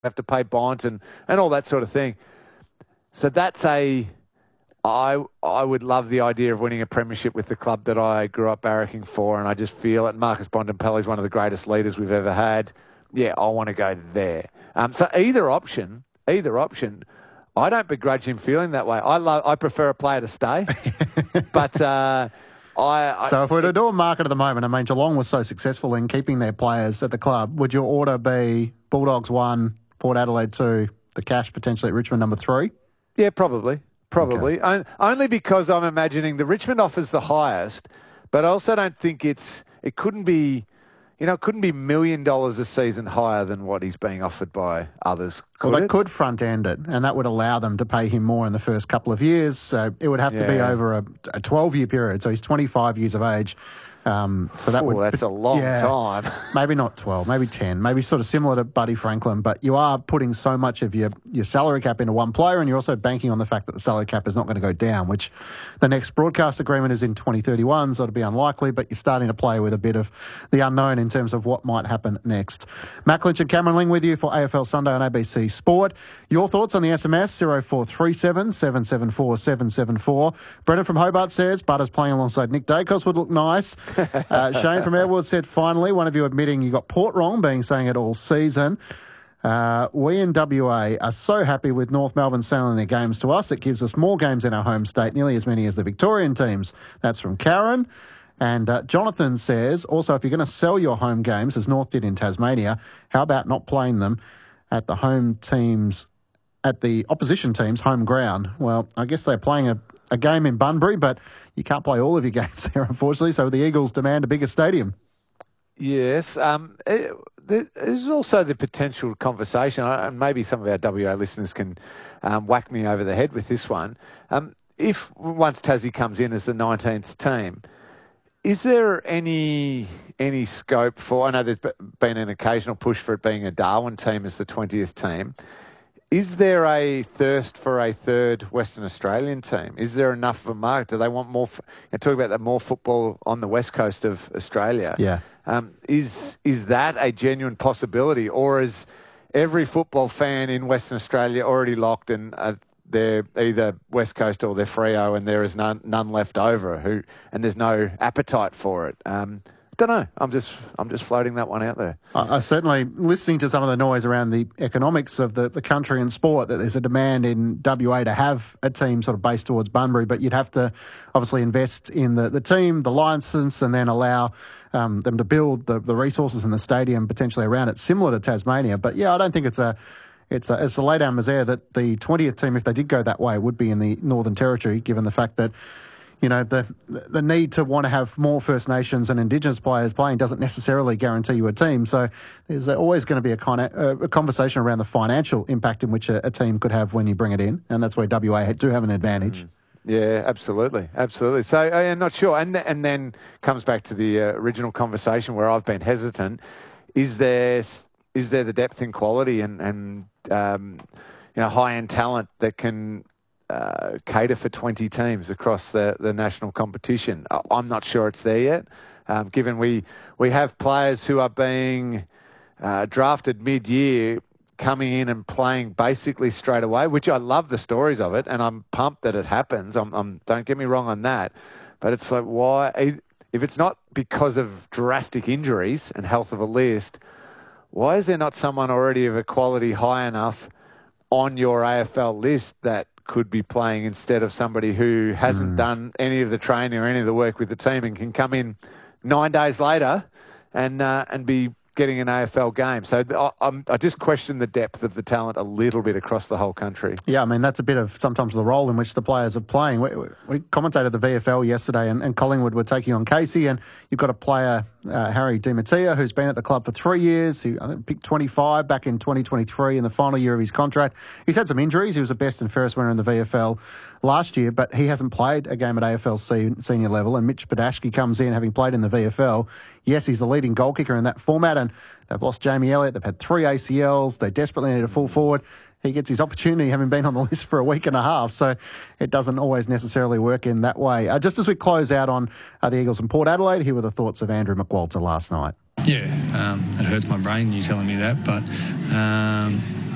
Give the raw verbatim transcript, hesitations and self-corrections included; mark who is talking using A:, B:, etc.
A: have to pay bonds and, and all that sort of thing. So that's a... I I would love the idea of winning a premiership with the club that I grew up barracking for, and I just feel it. Marcus Bontempelli is one of the greatest leaders we've ever had. Yeah, I want to go there. Um, so either option, either option, I don't begrudge him feeling that way. I love. I prefer a player to stay, but uh, I, I.
B: So if we were to do a market at the moment, I mean, Geelong was so successful in keeping their players at the club. Would your order be Bulldogs one, Port Adelaide two, the cash potentially at Richmond number three?
A: Yeah, probably. Probably. Okay. Only because I'm imagining the Richmond offers the highest, but I also don't think it's, it couldn't be, you know, it couldn't be million dollars a season higher than what he's being offered by others.
B: Well, they
A: it?
B: could front end it, and that would allow them to pay him more in the first couple of years. So it would have to
A: yeah.
B: be over a, a twelve-year period. So he's twenty-five years of age. Um, so that
A: Ooh,
B: would
A: that's a long
B: yeah,
A: time.
B: Maybe not twelve, maybe ten, maybe sort of similar to Buddy Franklin, but you are putting so much of your, your salary cap into one player, and you're also banking on the fact that the salary cap is not going to go down, which the next broadcast agreement is in twenty thirty-one, so it'll be unlikely, but you're starting to play with a bit of the unknown in terms of what might happen next. Matt Lynch and Cameron Ling with you for A F L Sunday on A B C Sport. Your thoughts on the S M S, zero four three seven, seven seven four, seven seven four. Brendan from Hobart says, Butters playing alongside Nick Dacos would look nice. Uh, Shane from Airwood said, finally, one of you admitting you got Port wrong, being saying it all season. Uh, we in W A are so happy with North Melbourne selling their games to us. It gives us more games in our home state, nearly as many as the Victorian teams. That's from Karen. And uh, Jonathan says, also, if you're going to sell your home games, as North did in Tasmania, how about not playing them at the home teams, at the opposition team's home ground? Well, I guess they're playing a a game in Bunbury, but you can't play all of your games there, unfortunately, so the Eagles demand a bigger stadium.
A: Yes. Um, it, there's also the potential conversation, and maybe some of our W A listeners can um, whack me over the head with this one. Um, if once Tassie comes in as the nineteenth team, is there any any scope for, I know there's been an occasional push for it being a Darwin team as the twentieth team, is there a thirst for a third Western Australian team? Is there enough of a market? Do they want more? F- you talk about that more football on the west coast of Australia.
B: Yeah.
A: Um, is is that a genuine possibility, or is every football fan in Western Australia already locked and uh, they're either west coast or they're Freo and there is none none left over? Who and there's no appetite for it. Um, don't know. I'm just I'm just floating that one out there.
B: I, I certainly, listening to some of the noise around the economics of the, the country and sport, that there's a demand in W A to have a team sort of based towards Bunbury, but you'd have to obviously invest in the, the team, the licence, and then allow um, them to build the, the resources in the stadium potentially around it, similar to Tasmania. But yeah, I don't think it's a It's a, it's a lay down misere that the twentieth team, if they did go that way, would be in the Northern Territory, given the fact that, you know, the the need to want to have more First Nations and Indigenous players playing doesn't necessarily guarantee you a team. So there's always going to be a, con- a conversation around the financial impact in which a, a team could have when you bring it in, and that's where W A do have an advantage.
A: Mm. Yeah, absolutely, absolutely. So I'm not sure, and and then comes back to the uh, original conversation where I've been hesitant. Is there is there the depth and quality and and um, you know, high end talent that can Uh, cater for twenty teams across the, the national competition? I'm not sure it's there yet, um, given we, we have players who are being uh, drafted mid-year coming in and playing basically straight away, which I love the stories of it, and I'm pumped that it happens. I'm, I'm, don't get me wrong on that, but it's like, why? If it's not because of drastic injuries and health of a list, why is there not someone already of a quality high enough on your A F L list that could be playing instead of somebody who hasn't mm. done any of the training or any of the work with the team and can come in nine days later and uh, and be getting an A F L game? So I, I'm, I just question the depth of the talent a little bit across the whole country.
B: Yeah, I mean, that's a bit of sometimes the role in which the players are playing. We, we commentated the V F L yesterday, and, and Collingwood were taking on Casey, and you've got a player, uh, Harry Di Mattia, who's been at the club for three years. He I think picked twenty-five back in twenty twenty-three in the final year of his contract. He's had some injuries. He was the best and fairest winner in the V F L last year, but he hasn't played a game at A F L C, senior level, and Mitch Badashki comes in having played in the V F L. Yes, he's the leading goal kicker in that format, and they've lost Jamie Elliott. They've had three A C Ls. They desperately need a full forward. He gets his opportunity having been on the list for a week and a half, so it doesn't always necessarily work in that way. Uh, just as we close out on uh, the Eagles and Port Adelaide, here were the thoughts of Andrew McWalter last night.
C: Yeah, um, it hurts my brain, you telling me that, but... Um